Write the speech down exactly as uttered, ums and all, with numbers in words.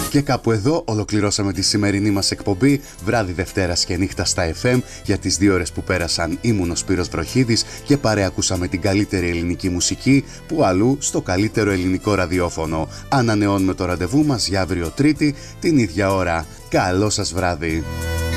Και κάπου εδώ ολοκληρώσαμε τη σημερινή μας εκπομπή βράδυ Δευτέρας και νύχτα στα εφ εμ. Για τις δύο ώρες που πέρασαν ήμουν ο Σπύρος Βροχίδης και παρεακούσαμε την καλύτερη ελληνική μουσική που αλλού στο καλύτερο ελληνικό ραδιόφωνο. Ανανεώνουμε το ραντεβού μας για αύριο Τρίτη την ίδια ώρα. Καλό σας βράδυ.